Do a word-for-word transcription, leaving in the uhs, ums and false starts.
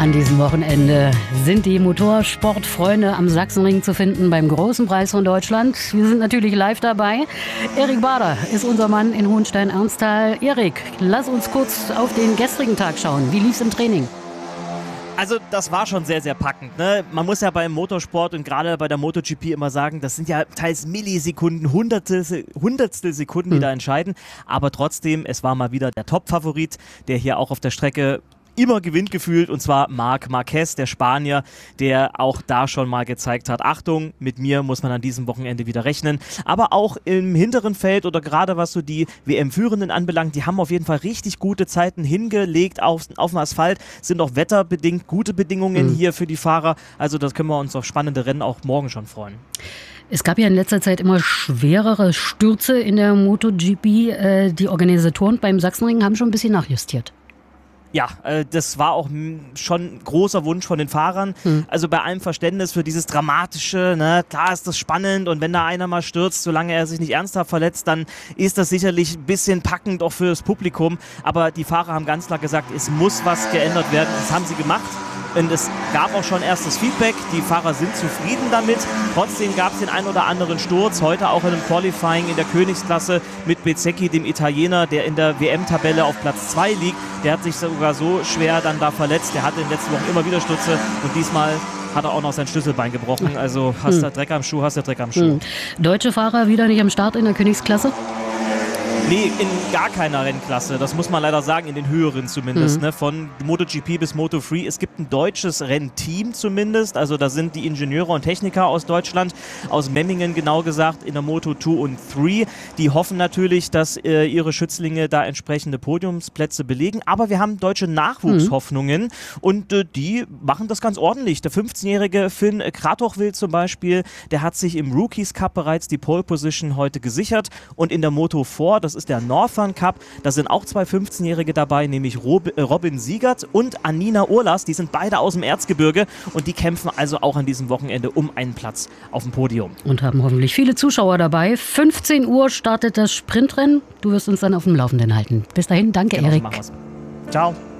An diesem Wochenende sind die Motorsportfreunde am Sachsenring zu finden beim Großen Preis von Deutschland. Wir sind natürlich live dabei. Erik Bader ist unser Mann in Hohenstein-Ernsthal. Erik, lass uns kurz auf den gestrigen Tag schauen. Wie lief's im Training? Also das war schon sehr, sehr packend. Ne? Man muss ja beim Motorsport und gerade bei der MotoGP immer sagen, das sind ja teils Millisekunden, Hundertstel, Hundertstel Sekunden, die mhm. da entscheiden. Aber trotzdem, es war mal wieder der Top-Favorit, der hier auch auf der Strecke immer gewinnt gefühlt, und zwar Marc Marquez, der Spanier, der auch da schon mal gezeigt hat, Achtung, mit mir muss man an diesem Wochenende wieder rechnen. Aber auch im hinteren Feld oder gerade was so die W M-Führenden anbelangt, die haben auf jeden Fall richtig gute Zeiten hingelegt auf, auf dem Asphalt, sind auch wetterbedingt gute Bedingungen mhm. hier für die Fahrer. Also das können wir uns auf spannende Rennen auch morgen schon freuen. Es gab ja in letzter Zeit immer schwerere Stürze in der MotoGP. Äh, die Organisatoren beim Sachsenring haben schon ein bisschen nachjustiert. Ja, äh, das war auch schon ein großer Wunsch von den Fahrern. Hm. Also bei allem Verständnis für dieses Dramatische, ne, klar ist das spannend und wenn da einer mal stürzt, solange er sich nicht ernsthaft verletzt, dann ist das sicherlich ein bisschen packend auch für das Publikum. Aber die Fahrer haben ganz klar gesagt, es muss was geändert werden. Das haben sie gemacht. Und es gab auch schon erstes Feedback. Die Fahrer sind zufrieden damit. Trotzdem gab es den ein oder anderen Sturz. Heute auch in einem Qualifying in der Königsklasse mit Bezzecchi, dem Italiener, der in der W M-Tabelle auf Platz zwei liegt. Der hat sich sogar so schwer dann da verletzt. Der hatte in den letzten Wochen immer wieder Stürze. Und diesmal hat er auch noch sein Schlüsselbein gebrochen. Also hast du hm. Dreck am Schuh, hast du Dreck am Schuh. Hm. Deutsche Fahrer wieder nicht am Start in der Königsklasse? Nee, in gar keiner Rennklasse. Das muss man leider sagen, in den höheren zumindest. Mhm. Ne? Von MotoGP bis Moto drei. Es gibt ein deutsches Rennteam zumindest. Also da sind die Ingenieure und Techniker aus Deutschland, aus Memmingen genau gesagt, in der Moto zwei und drei. Die hoffen natürlich, dass äh, ihre Schützlinge da entsprechende Podiumsplätze belegen. Aber wir haben deutsche Nachwuchshoffnungen mhm. und äh, die machen das ganz ordentlich. Der fünfzehnjährige Finn Kratochwill zum Beispiel, der hat sich im Rookies Cup bereits die Pole Position heute gesichert. Und in der Moto vier, das ist der Northern Cup. Da sind auch zwei fünfzehnjährige dabei, nämlich Rob, äh, Robin Siegert und Anina Urlas. Die sind beide aus dem Erzgebirge und die kämpfen also auch an diesem Wochenende um einen Platz auf dem Podium. Und haben hoffentlich viele Zuschauer dabei. fünfzehn Uhr startet das Sprintrennen. Du wirst uns dann auf dem Laufenden halten. Bis dahin, danke, genau, Erik. So machen wir's. Ciao.